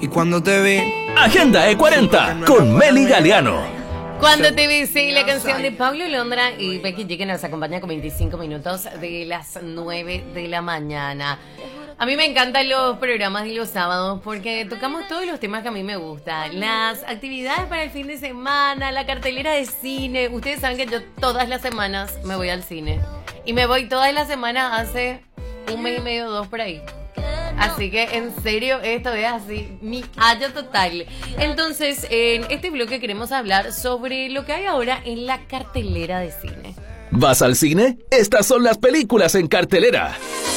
Y cuando te vi, Agenda E40 con Meli Galeano. Cuando te besé, la canción de Pablo Londra y Becky G, que nos acompaña con 25 minutos de las 9 de la mañana. A mí me encantan los programas de los sábados porque tocamos todos los temas que a mí me gustan. Las actividades para el fin de semana, la cartelera de cine. Ustedes saben que yo todas las semanas me voy al cine. Y me voy todas las semanas hace un mes y medio, 2 por ahí. Así que en serio esto es así, mi hallo total. Entonces en este bloque queremos hablar sobre lo que hay ahora en la cartelera de cine. ¿Vas al cine? Estas son las películas en cartelera.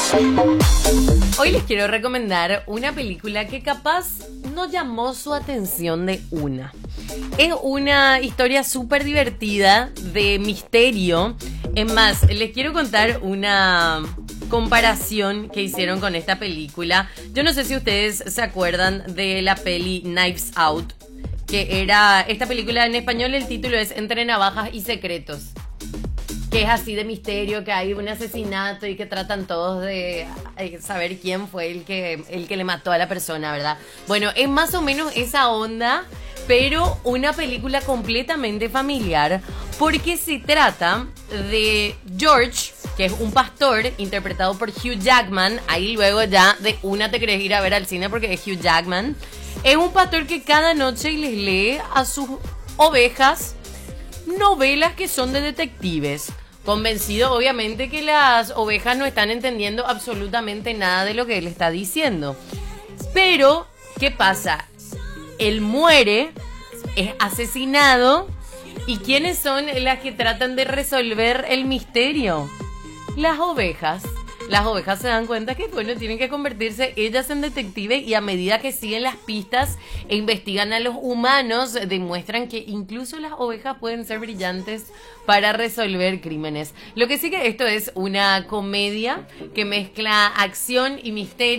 Hoy les quiero recomendar una película que capaz no llamó su atención de una. Es una historia súper divertida de misterio. Es más, les quiero contar una comparación que hicieron con esta película. Yo no sé si ustedes se acuerdan de la peli Knives Out, que era esta película en español, el título es Entre navajas y secretos, que es así de misterio, que hay un asesinato y que tratan todos de saber quién fue el que le mató a la persona, ¿verdad? Bueno, es más o menos esa onda, pero una película completamente familiar, porque se trata de George, que es un pastor interpretado por Hugh Jackman. Ahí luego ya de una te querés ir a ver al cine porque es Hugh Jackman. Es un pastor que cada noche les lee a sus ovejas novelas que son de detectives, convencido obviamente que las ovejas no están entendiendo absolutamente nada de lo que él está diciendo. Pero, ¿qué pasa? Él muere, es asesinado, ¿y quiénes son las que tratan de resolver el misterio? Las ovejas. Las ovejas se dan cuenta que, bueno, tienen que convertirse ellas en detectives, y a medida que siguen las pistas e investigan a los humanos, demuestran que incluso las ovejas pueden ser brillantes para resolver crímenes. Lo que sí que esto es una comedia que mezcla acción y misterio.